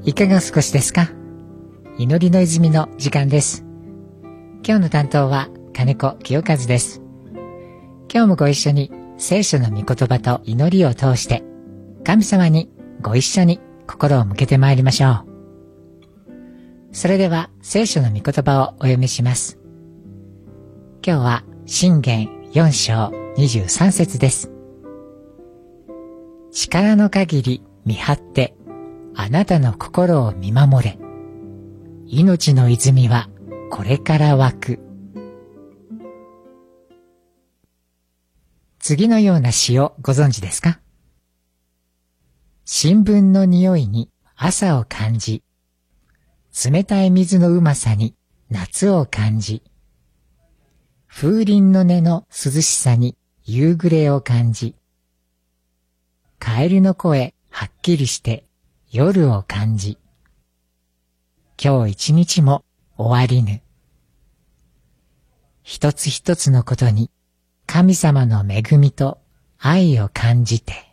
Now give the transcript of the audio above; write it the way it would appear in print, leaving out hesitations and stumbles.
いかがお過ごしですか？祈りの泉の時間です。今日の担当は金子清和です。今日もご一緒に聖書の御言葉と祈りを通して神様にご一緒に心を向けてまいりましょう。それでは聖書の御言葉をお読みします。今日は箴言4章23節です。力の限り見張ってあなたの心を見守れ。命の泉はこれから湧く。次のような詩をご存知ですか？新聞の匂いに朝を感じ、冷たい水のうまさに夏を感じ、風鈴の音の涼しさに夕暮れを感じ、カエルの声はっきりして夜を感じ、今日一日も終わりぬ。一つ一つのことに神様の恵みと愛を感じて。